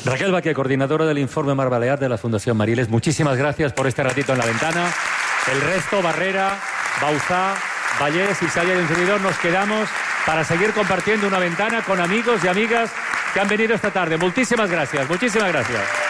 Raquel Baqué, coordinadora del informe Mar Balear de la Fundación Mariles, muchísimas gracias por este ratito en la ventana. El resto, Barrera, Bauzá, Vallés, Isaya y un servidor, nos quedamos para seguir compartiendo una ventana con amigos y amigas que han venido esta tarde. Muchísimas gracias, muchísimas gracias.